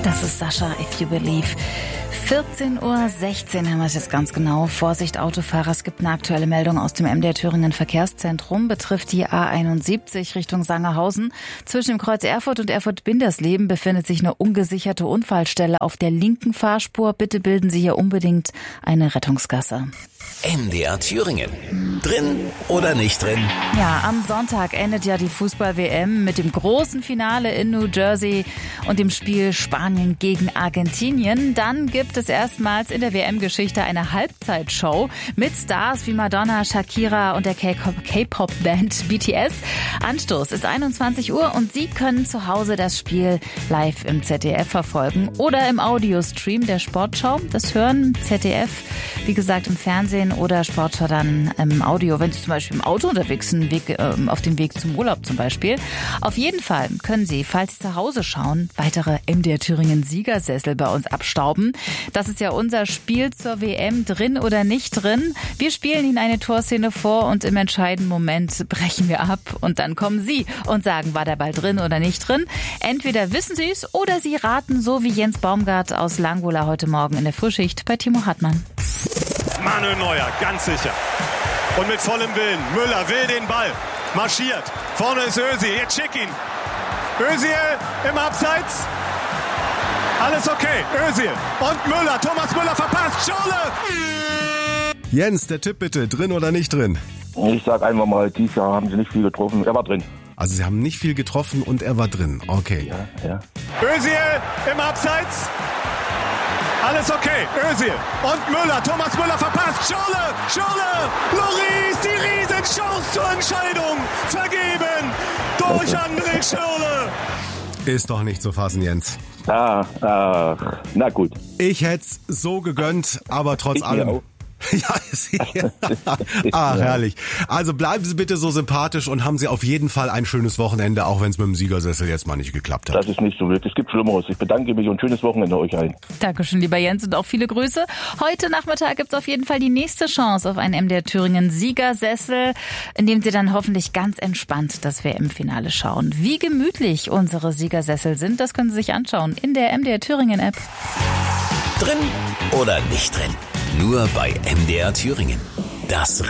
Das ist Sascha, If You Believe. 14:16 Uhr haben wir es jetzt ganz genau. Vorsicht Autofahrer, es gibt eine aktuelle Meldung aus dem MDR Thüringen Verkehrszentrum. Betrifft die A71 Richtung Sangerhausen. Zwischen dem Kreuz Erfurt und Erfurt-Bindersleben befindet sich eine ungesicherte Unfallstelle auf der linken Fahrspur. Bitte bilden Sie hier unbedingt eine Rettungsgasse. MDR Thüringen. Drin oder nicht drin? Ja, am Sonntag endet ja die Fußball-WM mit dem großen Finale in New Jersey und dem Spiel Spanien gegen Argentinien. Dann gibt es erstmals in der WM-Geschichte eine Halbzeitshow mit Stars wie Madonna, Shakira und der K-Pop-Band BTS. Anstoß ist 21 Uhr und Sie können zu Hause das Spiel live im ZDF verfolgen oder im Audiostream der Sportschau. Das hören ZDF, wie gesagt, im Fernsehen oder Sportschau dann im Audio, wenn Sie zum Beispiel im Auto unterwegs sind, auf dem Weg zum Urlaub zum Beispiel. Auf jeden Fall können Sie, falls Sie zu Hause schauen, weitere MDR Thüringen Siegersessel bei uns abstauben. Das ist ja unser Spiel zur WM, drin oder nicht drin. Wir spielen Ihnen eine Torszene vor und im entscheidenden Moment brechen wir ab und dann kommen Sie und sagen, war der Ball drin oder nicht drin. Entweder wissen Sie es oder Sie raten, so wie Jens Baumgart aus Langwola heute Morgen in der Frühschicht bei Timo Hartmann. Manuel Neuer, ganz sicher. Und mit vollem Willen. Müller will den Ball. Marschiert. Vorne ist Özil. Jetzt schick ihn. Özil im Abseits. Alles okay. Özil und Müller. Thomas Müller verpasst. Schule! Jens, der Tipp bitte. Drin oder nicht drin? Ich sag einfach mal, dieses Jahr haben sie nicht viel getroffen. Er war drin. Also Sie haben nicht viel getroffen und er war drin. Okay. Ja. Özil im Abseits. Alles okay. Özil und Müller. Thomas Müller verpasst. Schule! Loris, die Riesenchance zur Entscheidung. Vergeben durch André Schürrle. Ist doch nicht zu fassen, Jens. Na gut. Ich hätt's so gegönnt, aber trotz Ich allem. mir auch. Ach, herrlich. Also bleiben Sie bitte so sympathisch und haben Sie auf jeden Fall ein schönes Wochenende, auch wenn es mit dem Siegersessel jetzt mal nicht geklappt hat. Das ist nicht so wild. Es gibt Schlimmeres. Ich bedanke mich und schönes Wochenende euch allen. Dankeschön, lieber Jens, und auch viele Grüße. Heute Nachmittag gibt es auf jeden Fall die nächste Chance auf einen MDR Thüringen Siegersessel, in dem Sie dann hoffentlich ganz entspannt das WM-Finale schauen. Wie gemütlich unsere Siegersessel sind, das können Sie sich anschauen in der MDR Thüringen App. Drin oder nicht drin? Nur bei MDR Thüringen. Das